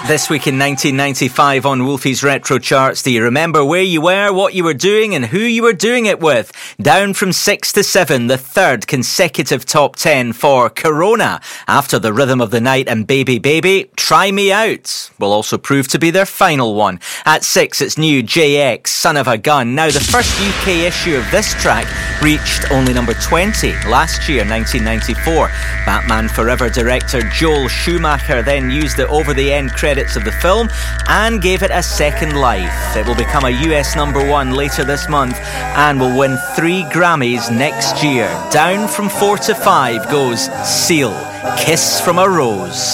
This week in 1995 on Wolfie's Retro Charts, do you remember where you were, what you were doing and who you were doing it with? Down from 6 to 7, the third consecutive top 10 for Corona. After The Rhythm of the Night and Baby Baby, Try Me Out will also prove to be their final one. At 6, it's new JX, Son of a Gun. Now, the first UK issue of this track reached only number 20 last year, 1994. Batman Forever director Joel Schumacher then used it over the end credits of the film and gave it a second life. It will become a US number 1 later this month and will win 3 Grammys next year. Down from 4 to 5 goes Seal, Kiss from a Rose.